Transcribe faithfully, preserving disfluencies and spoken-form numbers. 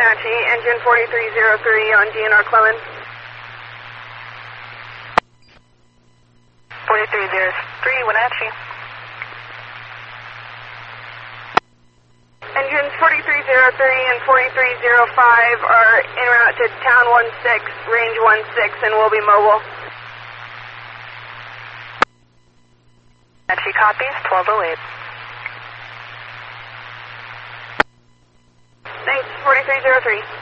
Wenatchee, engine forty-three zero three on D N R Clemens. forty-three zero three, Wenatchee. Engines forty-three zero three and forty-three zero five are en route to Town one six, range one six, and will be mobile. Wenatchee copies, twelve oh eight. Thanks, forty-three zero three.